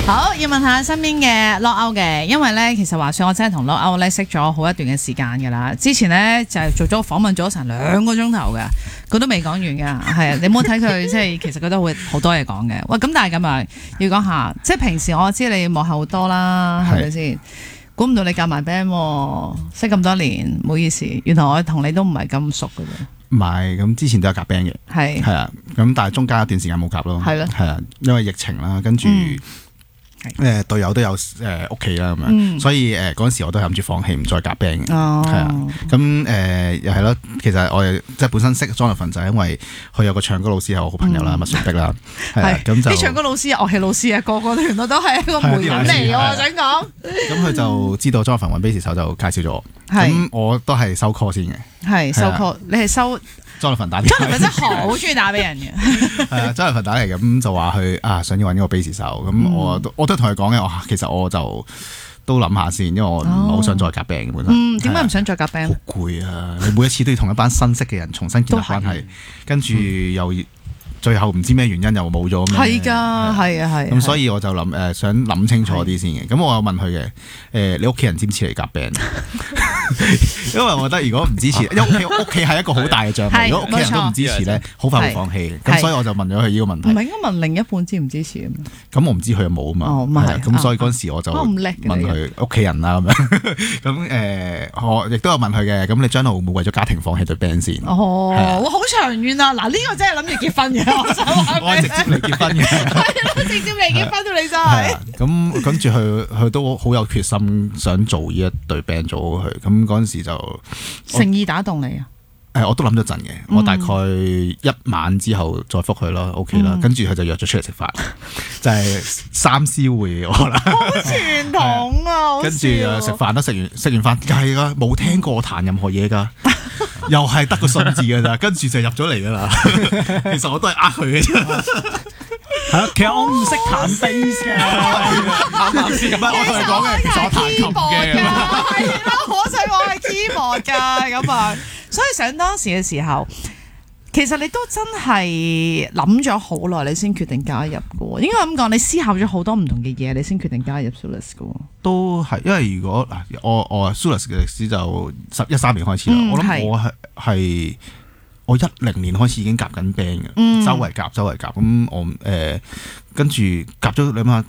好，要問下身邊嘅 lock out 嘅，因為咧其實話說我真係同 lock out 咧識咗好一段嘅時間㗎啦。之前咧就係做咗訪問咗成2個鐘頭㗎，佢都未講完㗎。係啊，你冇睇佢即係其實佢都會好多嘢講嘅。喂，咁但係咁啊，要講下，即係平時我知你幕後好多啦，係咪先？估唔到你夾埋 band，識咁多年，唔好意思，原來我同你都唔係咁熟㗎啫。 唔係，咁之前都有夾 band 嘅，係啊，咁但係中間一段時間冇夾咯，係啊，因為疫情啦，跟住隊友都有屋企啦咁樣，所以嗰陣時我都係諗住放棄唔再夾 band 嘅，係啊，咁又係咯，其實我哋即係本身識 Jonathan 就係因為佢有個唱歌老師係我好朋友啦，麥順碧啦，係咁就啲唱歌老師、樂器老師啊，個個原來都係一個媒人嚟，我想講。咁佢就知道 Jonathan 揾 bass 手就介紹咗我，咁我都係收 call 先嘅，係收 call，你係收。 Jonathan 打嚟 ，Jonathan 真係好中意打俾人嘅。 係啊，Jonathan 打嚟咁就話佢想要揾一個 bass 手，咁我都同佢講嘅，其實我就都諗下先，因為我唔係好想再夾 band 本身。 點解唔想再夾 band？ 好攰啊！你每一次都要同一班新識嘅人重新建立關係，跟住又最後唔知咩原因又冇咗。 係㗎，係啊，係。 咁所以我就想諗清楚啲先嘅。咁我有問佢嘅，你屋企人支唔支持你夾 band？因為我覺得如果唔支持，因為屋企係一個好大嘅障礙。如果屋企人都唔支持咧，好快會放棄嘅。咁所以我就問咗佢呢個問題。 唔係應該問另一半支唔支持啊？ 咁我唔知佢有冇啊嘛。咁所以嗰陣時我就問佢屋企人啦咁樣。咁我亦都有問佢嘅。咁你將來會唔會為咗家庭放棄對 band 先？ 我好長遠啊！嗱，呢個真係諗住結婚嘅，我想話我係直接嚟結婚嘅。 係咯，直接嚟結婚到你真係。 咁跟住佢都好有決心想做呢一隊 band 做好佢。咁嗰陣時就誠意打動你啊！ 我都諗咗陣嘅，我大概1晚之後再覆佢咯 OK 啦。跟住佢就約咗出嚟食飯，就係3思會我啦。 好傳統啊！ 跟住食飯都食完飯，係㗎，冇聽過彈任何嘢㗎，又係得個信字㗎咋，跟住就入咗嚟㗎啦。其實我都係佢嘅啫。 其實我唔識彈 bass 嘅， 唔係我同你講嘅，其實我彈琴嘅， 係啦，我想我係 keyboard 㗎咁啊，所以想當時嘅時候，其實你都真係諗咗好耐，你先決定加入嘅喎。應該咁講，你思考咗好多唔同嘅嘢，你先決定加入 Soolers 嘅喎。 都係，因為如果我 Soolers 嘅歷史就13年開始啦，我諗我係。我10年開始已經夾緊 band 嘅，周圍夾，咁我跟住夾咗你諗下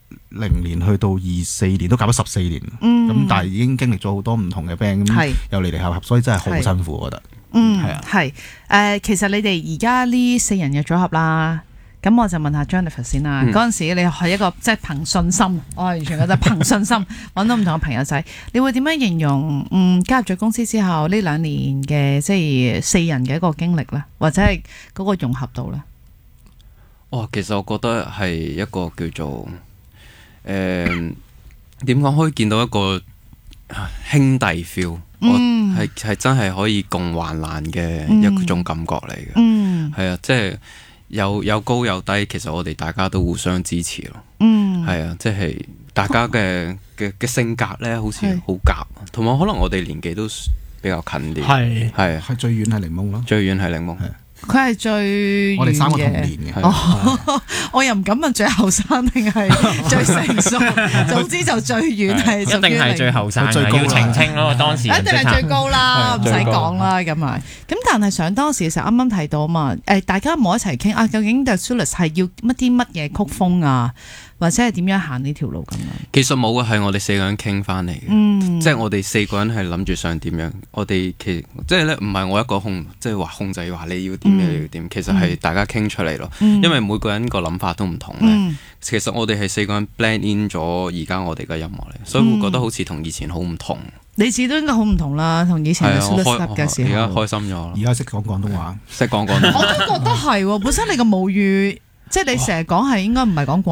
10年去到24年都夾咗14年，咁但係已經經歷咗好多唔同嘅 band，咁又離離合合，所以真係好辛苦，我覺得。係啊， 係其實你哋而家呢4人嘅組合啦。咁我就問下 Jonathan 先啦。嗰陣時你係一個即係憑信心，我係完全覺得憑信心揾到唔同嘅朋友仔。你會點樣形容加入咗公司之後呢2年嘅即係4人嘅一個經歷咧，或者係嗰個融合度咧？ 其實我覺得係一個叫做點講，可以見到一個兄弟 feel，係真係可以共患難嘅一種感覺嚟嘅。係啊，即係。有高有低，其實我哋大家都互相支持咯。係啊，即係大家嘅性格咧，好似好夾，同埋可能我哋年紀都比較近啲。係最遠係檸檬咯，最遠係檸檬。 佢係最我哋3個同年嘅。 我又唔敢問最後生定係最成熟，總之就最遠係一定係最後生，要澄清咯。當時一定係最高啦，唔使講啦咁啊。咁但係想當時嘅時候，啱啱提到嘛，大家冇一齊傾啊，究竟 The Soolers 係要乜嘢曲風啊，或者係點樣行呢條路咁樣？ 其實冇嘅，係我哋4個人傾翻嚟嘅，即係我哋4個人係諗住想點樣。我哋即係咧，唔係我一個即係話控制話你要點你要點，其實係大家傾出嚟咯。因為每個人個諗法都唔同咧。其實我哋係4個人 blend in 咗而家我哋嘅音樂嚟，所以會覺得好似同以前好唔同。 你自己都應該好唔同啦，同以前嘅 Soolers 嘅時候。 而家開心咗， 而家識講廣東話， 識講廣東話。 我都覺得係喎，本身你個母語。即係你成日講係應該唔係講